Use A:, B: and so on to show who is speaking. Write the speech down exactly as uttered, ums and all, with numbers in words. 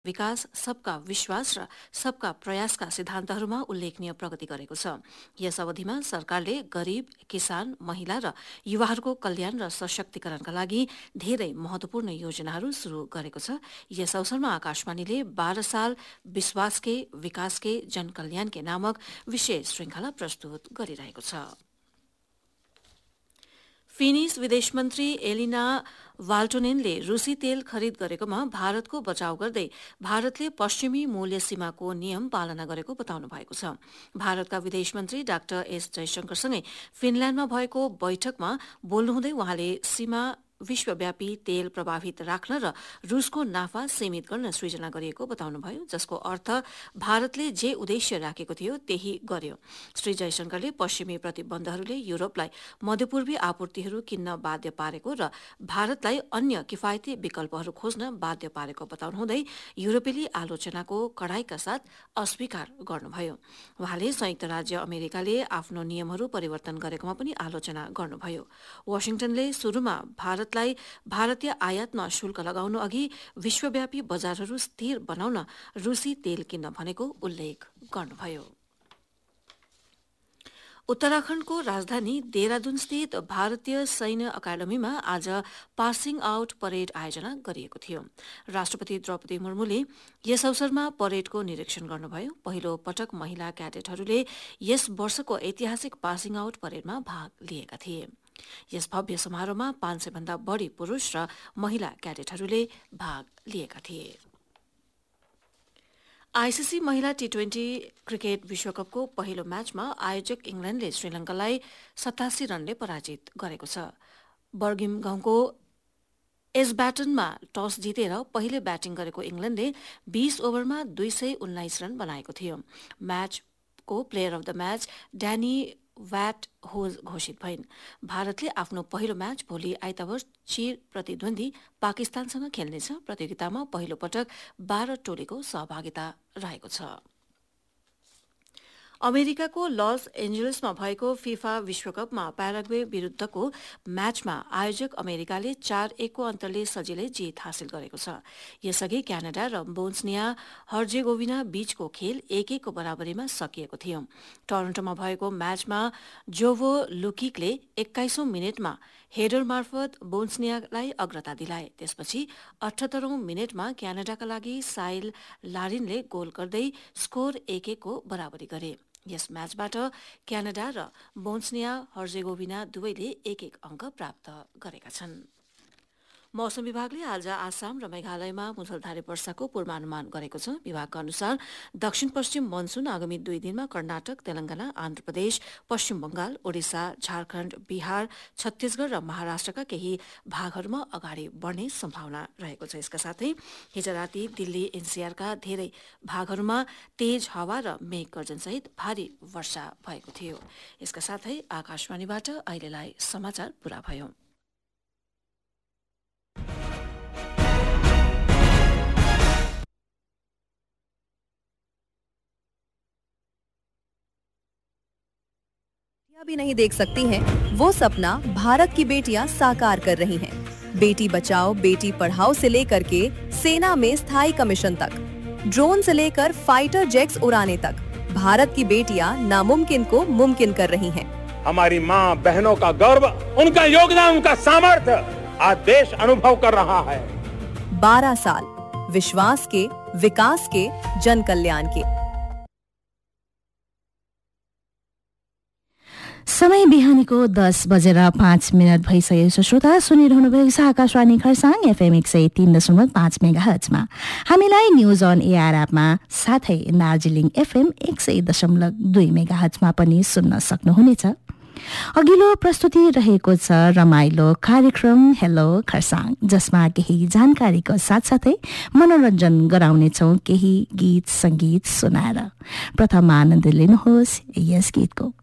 A: विकास, सबका विश्वास र सबका प्रयासका सिद्धान्तहरूमा उल्लेखनीय प्रगति गरेको छ। यस अवधिमा सरकारले गरीब, किसान, महिला र युवाहरूको कल्याण र सशक्तिकरणका लागि धेरै महत्वपूर्ण योजनाहरू शुरू गरेको छ। यस अवसरमा आकाशवाणीले बाह्र साल विश्वास के विकास के जनकल्याण के नामक विशेष श्रृंखला प्रस्तुत गरिरहेको छ। फिनिश विदेश मन्त्री एलिना वाल्टोनेनले रूसी तेल खरिद गरेकोमा भारतको बचाव गर्दै भारतले पश्चिमी मूल्य सीमाको नियम पालना गरेको बताउनु भएको छ। भारतका विदेश मन्त्री डाक्टर एस जयशंकरसँगै फिनल्याण्डमा भएको बैठकमा बोल्नुहुँदै उहाँले सीमा विश्वव्यापी तेल प्रभावित राख्न र रूसको नाफा सीमित गर्न सृजना गरिएको बताउनुभयो, जसको अर्थ भारतले जे उद्देश्य राखेको थियो त्यही गर्यो। श्री जयशंकरले पश्चिमी प्रतिबन्धहरूले युरोपलाई मध्यपूर्वी आपूर्तिहरू किन्न बाध्य पारेको र भारतलाई अन्य किफायती विकल्पहरू खोज्न बाध्य पारेको बताउनुहुँदै युरोपेली आलोचनाको कडाईका साथ अस्वीकार गर्नुभयो। उहाँले संयुक्त राज्य अमेरिकाले आफ्नो नियमहरू परिवर्तन गरेकोमा पनि आलोचना गर्नुभयो। वाशिंटनले सुरुमा भारत लाई भारतीय आयातमा शुल्क लगाउनु अघि विश्वव्यापी बजारहरू स्थिर बनाउन रूसी तेल किन्न भनेको उल्लेख गर्नुभयो। उत्तराखण्डको राजधानी देहरादून स्थित भारतीय सैन्य अकादमीमा आज पासिङ आउट परेड आयोजना गरिएको थियो। राष्ट्रपति द्रौपदी मुर्मुले यस अवसरमा परेडको निरीक्षण गर्नुभयो। पहिलो पटक महिला क्याडेटहरूले यस वर्षको ऐतिहासिक पासिङ आउट परेडमा भाग लिएका थिए। यस भव्य समारोहमा पाँच सय भन्दा बढ़ी पुरूष र महिला क्याडेटहरूले भाग लिएका थिए। आईसीसी महिला टी ट्वेन्टी क्रिकेट विश्वकपको पहिलो म्याचमा आयोजक इंग्ल्याण्डले श्रीलंकालाई सतासी रनले पराजित गरेको छ। बर्गिम गाउँको एजब्याटनमा टस जितेर पहिले ब्याटिङ गरेको इंग्ल्याण्डले बीस ओभरमा दुई सय उन्नाइस रन बनाएको थियो। म्याचको player of the match ड्यानी VAT होज घोषित भइन्। भारतले आफ्नो पहिलो म्याच भोलि आइतबार चिर प्रतिद्वन्दी पाकिस्तानसँग खेल्नेछ। प्रतियोगितामा पहिलो पटक बाह्र टोलीको सहभागिता रहेको छ। अमेरिकाको लस एन्जलसमा भएको फिफा विश्वकपमा प्याराग्वे विरूद्धको म्याचमा आयोजक अमेरिकाले चार एकको अन्तरले सजिलै जित हासिल गरेको छ। यसअघि क्यानाडा र बोस्निया हर्जेगोभिना बीचको खेल एक एकको बराबरीमा सकिएको थियो। टोरन्टोमा भएको म्याचमा जोभो लुकिकले एक्काइसौं मिनटमा हेडर मार्फत बोस्नियालाई अग्रता दिलाए। त्यसपछि अठहत्तरौं मिनटमा क्यानाडाका लागि साइल लारिनले गोल गर्दै स्कोर एक एकको बराबरी गरे। यस म्याचबाट क्यानाडा र बोस्निया हर्जेगोभिना दुवैले एक एक अंक प्राप्त गरेका छन्। मौसम विभागले आज आसाम र मेघालयमा मुसलधारे वर्षाको पूर्वानुमान गरेको छ। विभागका अनुसार दक्षिण पश्चिम मनसून आगामी दुई दिनमा कर्नाटक, तेलंगाना, आन्ध्र प्रदेश, पश्चिम बंगाल, ओडिसा, झारखण्ड, बिहार, छत्तीसगढ़ र महाराष्ट्रका केही भागहरूमा अगाडि बढ्ने सम्भावना रहेको छ। यसका साथै हिज राति दिल्ली एनसीआरका धेरै भागहरूमा तेज हावा र मेघ गर्जनसहित भारी वर्षा भएको थियो। यसका साथै आकाशवाणीबाट अहिलेलाई समाचार पूरा भयो।
B: भी नहीं देख सकती हैं, वो सपना भारत की बेटियां साकार कर रही हैं। बेटी बचाओ बेटी पढ़ाओ से लेकर के सेना में स्थायी कमीशन तक, ड्रोन से लेकर फाइटर जेट्स उड़ाने तक, भारत की बेटियां नामुमकिन को मुमकिन कर रही हैं।
C: हमारी माँ बहनों का गर्व, उनका योगदान, उनका सामर्थ्य आज देश अनुभव कर रहा है।
B: बारह साल विश्वास के, विकास के, जन कल्याण के।
D: समय बिहानीको दस बजेर पाँच मिनट भइसकेको छ। श्रोता सुनिरहनु भएको छ आकाशवाणी खरसाङ एफएम एक सय तीन दशमलव पाँच मेगा हर्जमा। हामीलाई न्युज अन एआर एपमा साथै दार्जिलिङ एफएम एक सय दशमलव दुई मेगा हर्जमा पनि सुन्न सक्नुहुनेछ। अघिल्लो प्रस्तुति रहेको छ रमाइलो कार्यक्रम हेलो खरसाङ, जसमा केही जानकारीको साथसाथै मनोरञ्जन गराउनेछौँ केही गीत संगीत सुनाएर। प्रथम आनन्द लिनुहोस् यस गीतको।